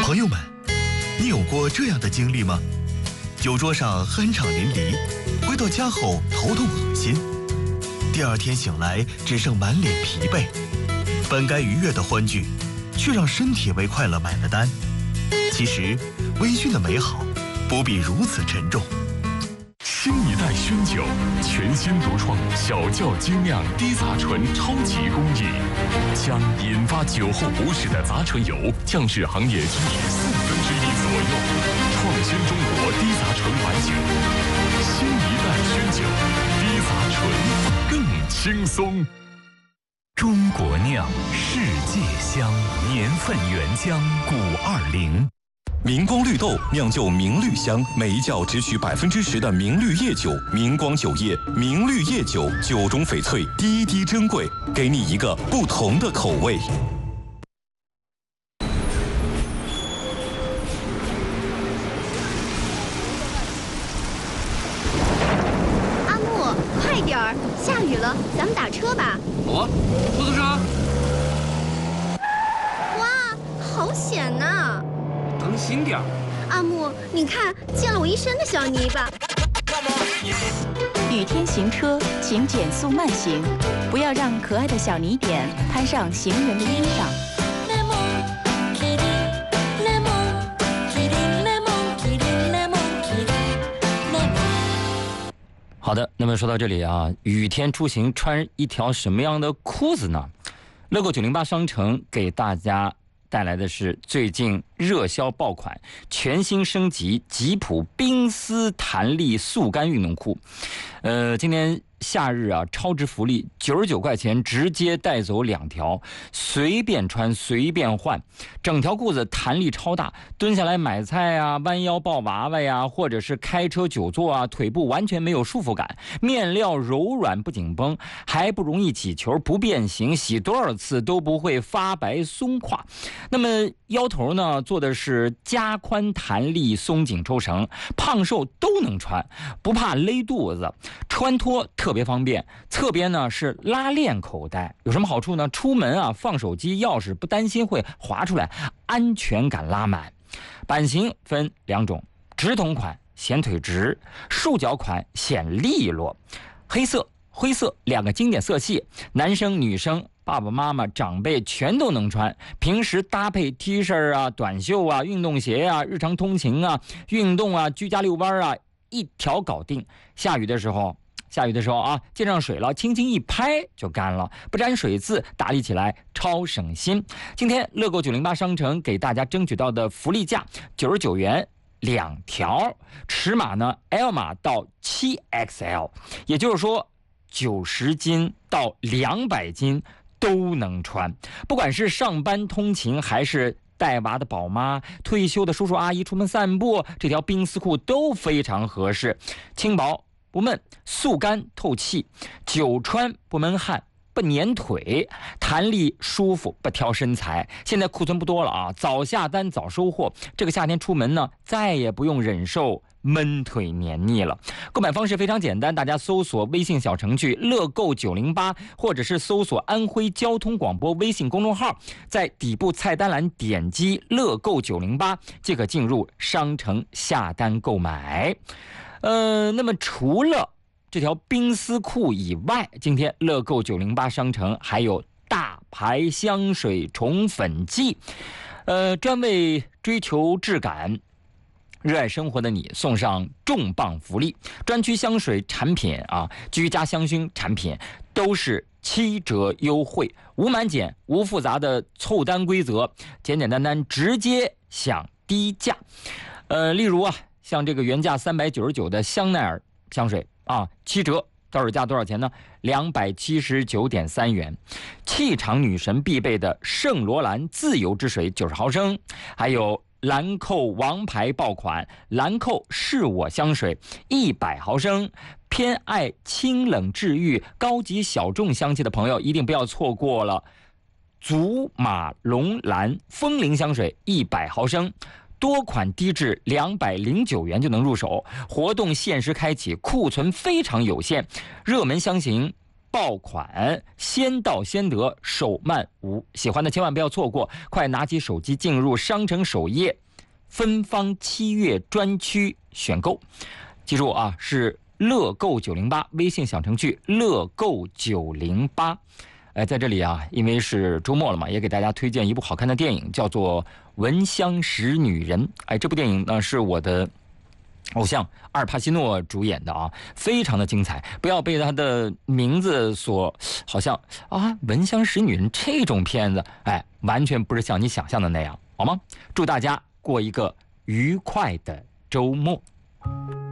朋友们，你有过这样的经历吗？酒桌上酣畅淋漓，回到家后头痛恶心，第二天醒来只剩满脸疲惫，本该愉悦的欢聚，却让身体为快乐买了单。其实，微醺的美好不必如此沉重。 新一代熏酒，全新独创小窖精酿低杂醇超级工艺，将引发酒后不适的杂醇油降至行业均值1/4左右，创新中国低杂醇白酒。新一代熏酒，低杂醇更轻松。 中国酿，世界香，年份原浆520。 明光绿豆酿就明绿香，每一窖只取10%的明绿叶酒，明光酒业，明绿叶酒，酒中翡翠，滴滴珍贵，给你一个不同的口味。 阿木，快点儿，下雨了，咱们打车吧。 哦，出租车。 哇，好险呐！ 当心点儿！ 阿木，你看，溅了我一身的小泥巴。 雨天行车，请减速慢行，不要让可爱的小泥点攀上行人的衣裳。 好的，那么说到这里啊，雨天出行穿一条什么样的裤子呢？乐购908商城给大家带来的是最近热销爆款全新升级吉普冰丝弹力速干运动裤。今天夏日啊，超值福利，99块钱直接带走2条，随便穿随便换，整条裤子弹力超大，蹲下来买菜啊，弯腰抱娃娃呀，或者是开车久坐啊，腿部完全没有束缚感，面料柔软不紧绷，还不容易起球，不变形，洗多少次都不会发白松垮。那么腰头呢，做的是加宽弹力松紧抽绳，胖瘦都能穿，不怕勒肚子，穿脱特别方便。侧边呢是拉链口袋，有什么好处呢？出门啊放手机钥匙不担心会滑出来，安全感拉满。版型分2种，直筒款显腿直，束脚款显利落。黑色、灰色2个经典色系，男生女生爸爸妈妈长辈全都能穿，平时搭配 T 恤啊、短袖啊、运动鞋啊、日常通勤啊、运动啊、居家遛弯啊，一条搞定。下雨的时候啊，溅上水了，轻轻一拍就干了，不沾水渍，打理起来超省心。今天乐购908商城给大家争取到的福利价99元2条，尺码呢 L 码到7XL， 也就是说90斤到200斤都能穿，不管是上班通勤还是带娃的宝妈、退休的叔叔阿姨出门散步，这条冰丝裤都非常合适，轻薄不闷，速干透气，久穿不闷汗，不粘腿，弹力舒服，不挑身材。现在库存不多了啊，早下单早收货。这个夏天出门呢，再也不用忍受闷腿黏腻了。购买方式非常简单，大家搜索微信小程序乐购908，或者是搜索安徽交通广播微信公众号，在底部菜单栏点击乐购908，即可进入商城下单购买。那么除了这条冰丝裤以外，今天乐购908商城还有大牌香水宠粉季，专为追求质感、热爱生活的你送上重磅福利，专区香水产品啊，居家香薰产品都是7折优惠，无满减，无复杂的凑单规则，简简单单直接享低价。例如啊，像这个原价399的香奈儿香水啊，7折，到手价多少钱呢？279.3元。气场女神必备的圣罗兰自由之水90毫升，还有兰蔻王牌爆款兰蔻是我香水100毫升。偏爱清冷治愈高级小众香气的朋友一定不要错过了祖马龙兰风铃香水100毫升，多款低至209元就能入手，活动限时开启，库存非常有限，热门香型爆款，先到先得，手慢无。喜欢的千万不要错过，快拿起手机进入商城首页，芬芳7月专区选购。记住啊，是乐购908，微信小程序乐购908。在这里啊，因为是周末了嘛，也给大家推荐一部好看的电影，叫做《闻香识女人》。这部电影呢是我的偶像阿尔帕西诺主演的啊，非常的精彩。不要被他的名字所好像啊，闻香识女人这种片子，完全不是像你想象的那样，好吗？祝大家过一个愉快的周末。